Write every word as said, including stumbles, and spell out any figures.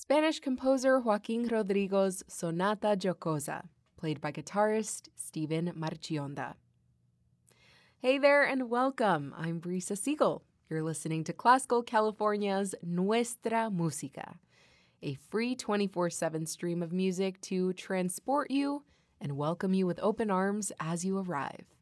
Spanish composer Joaquin Rodrigo's Sonata Jocosa, played by guitarist Steven Marchionda. Hey there and welcome. I'm Brisa Siegel. You're listening to Classical California's Nuestra Música, a free twenty-four seven stream of music to transport you and welcome you with open arms as you arrive.